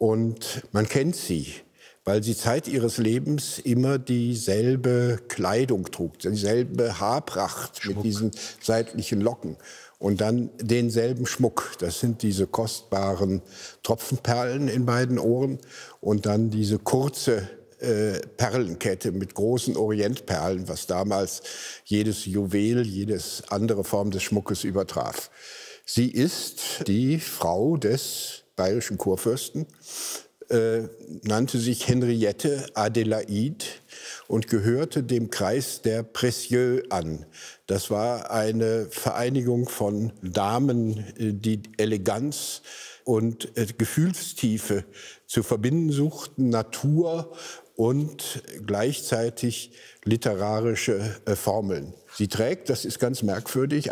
Und man kennt sie, weil sie Zeit ihres Lebens immer dieselbe Kleidung trug, dieselbe Haarpracht mit diesen seitlichen Locken und dann denselben Schmuck. Das sind diese kostbaren Tropfenperlen in beiden Ohren und dann diese kurze Perlenkette mit großen Orientperlen, was damals jedes Juwel, jedes andere Form des Schmuckes übertraf. Sie ist die Frau des bayerischen Kurfürsten, nannte sich Henriette Adelaide und gehörte dem Kreis der Précieux an. Das war eine Vereinigung von Damen, die Eleganz und Gefühlstiefe zu verbinden suchten, Natur und gleichzeitig literarische Formeln. Sie trägt, das ist ganz merkwürdig,